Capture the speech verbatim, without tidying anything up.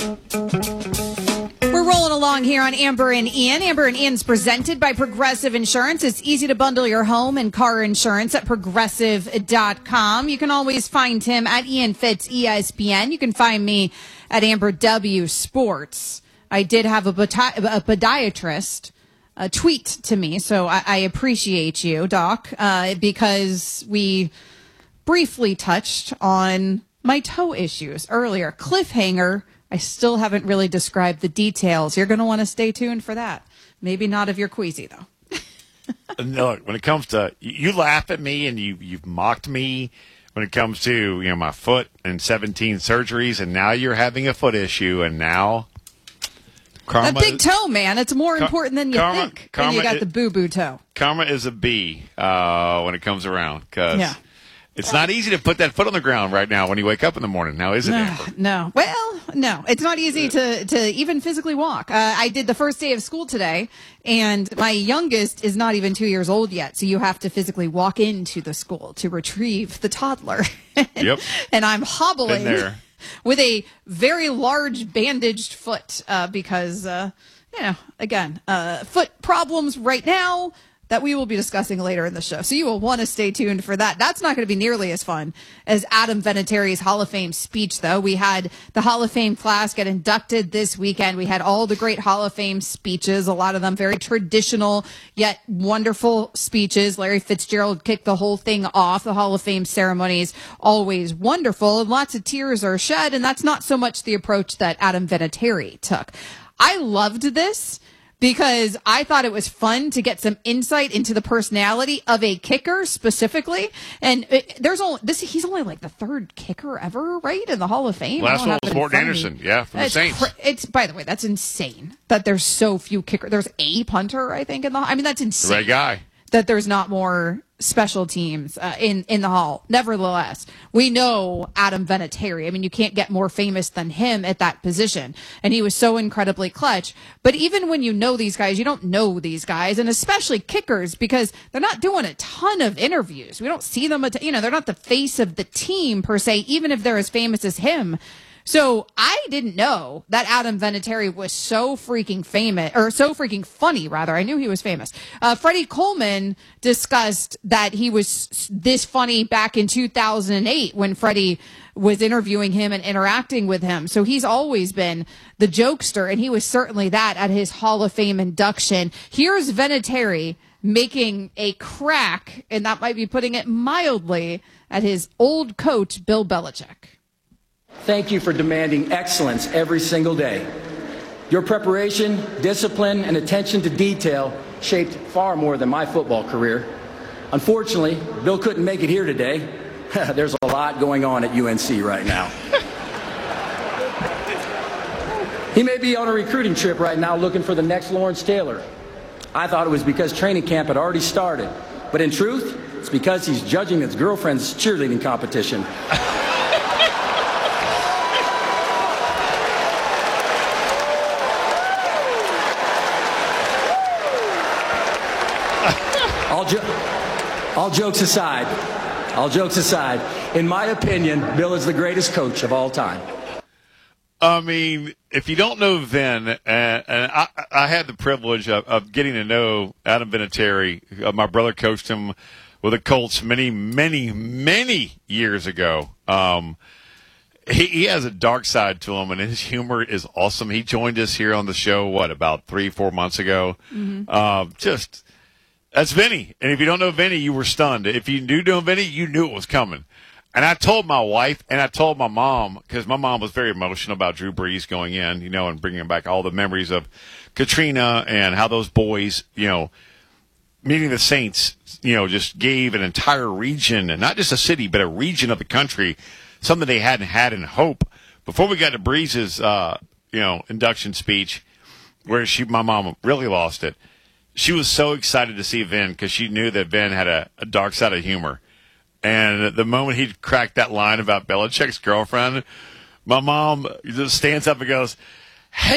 We're rolling along here on Amber and Ian. Amber and Ian's presented by Progressive Insurance. It's easy to bundle your home and car insurance at progressive dot com. You can always find him at Ian Fitz E S P N. You can find me at Amber W Sports. I did have a, podi- a podiatrist uh, tweet to me, so I, I appreciate you, Doc, uh, because we briefly touched on my toe issues earlier. Cliffhanger. I still haven't really described the details. You're going to want to stay tuned for that. Maybe not if you're queasy, though. Look, when it comes to, you laugh at me and you, you've mocked me when it comes to, you know, my foot and seventeen surgeries, and now you're having a foot issue, and now karma. That big toe, man, it's more Car- important than you karma, think. Karma And you got is, the boo-boo toe. Karma is a B uh, when it comes around, because yeah. it's not easy to put that foot on the ground right now when you wake up in the morning. Now, is it, Amber? No. Well, no. It's not easy to, to even physically walk. Uh, I did the first day of school today, and my youngest is not even two years old yet, so you have to physically walk into the school to retrieve the toddler. Yep. And I'm hobbling Been there. with a very large bandaged foot uh, because, uh, you know, again, uh, foot problems right now that we will be discussing later in the show. So you will want to stay tuned for that. That's not going to be nearly as fun as Adam Vinatieri's Hall of Fame speech, though. We had the Hall of Fame class get inducted this weekend. We had all the great Hall of Fame speeches, a lot of them very traditional, yet wonderful speeches. Larry Fitzgerald kicked the whole thing off. The Hall of Fame ceremony is always wonderful, and lots of tears are shed, and that's not so much the approach that Adam Vinatieri took. I loved this, because I thought it was fun to get some insight into the personality of a kicker specifically. And it, there's only this, he's only like the third kicker ever, right? In the Hall of Fame. Last one was Morton Anderson. Yeah, from it's the Saints. Cr- it's, by the way, that's insane that there's so few kickers. There's a punter, I think, in the, I mean, that's insane. The right guy. That there's not more special teams uh, in, in the Hall. Nevertheless, we know Adam Vinatieri. I mean, you can't get more famous than him at that position. And he was so incredibly clutch. But even when you know these guys, you don't know these guys, and especially kickers, because they're not doing a ton of interviews. We don't see them, at, you know, they're not the face of the team per se, even if they're as famous as him. So I didn't know that Adam Vinatieri was so freaking famous, or so freaking funny, rather. I knew he was famous. Uh, Freddie Coleman discussed that he was this funny back in two thousand eight when Freddie was interviewing him and interacting with him. So he's always been the jokester, and he was certainly that at his Hall of Fame induction. Here's Vinatieri making a crack, and that might be putting it mildly, at his old coach, Bill Belichick. Thank you for demanding excellence every single day. Your preparation, discipline, and attention to detail shaped far more than my football career. Unfortunately, Bill couldn't make it here today. There's a lot going on at U N C right now. He may be on a recruiting trip right now looking for the next Lawrence Taylor. I thought it was because training camp had already started. But in truth, it's because he's judging his girlfriend's cheerleading competition. All, jo- all jokes aside, all jokes aside, in my opinion, Bill is the greatest coach of all time. I mean, if you don't know Vin, and, and I, I had the privilege of, of getting to know Adam Vinatieri. Uh, my brother coached him with the Colts many, many, many years ago. Um, he, he has a dark side to him, and his humor is awesome. He joined us here on the show, what, about three, four months ago? Mm-hmm. Um, just... That's Vinny. And if you don't know Vinny, you were stunned. If you do know Vinny, you knew it was coming. And I told my wife and I told my mom, because my mom was very emotional about Drew Brees going in, you know, and bringing back all the memories of Katrina and how those boys, you know, meeting the Saints, you know, just gave an entire region, and not just a city, but a region of the country, something they hadn't had in hope. Before we got to Brees's, uh, you know, induction speech, where she, my mom really lost it. She was so excited to see Vin because she knew that Vin had a, a dark side of humor. And the moment he cracked that line about Belichick's girlfriend, my mom just stands up and goes,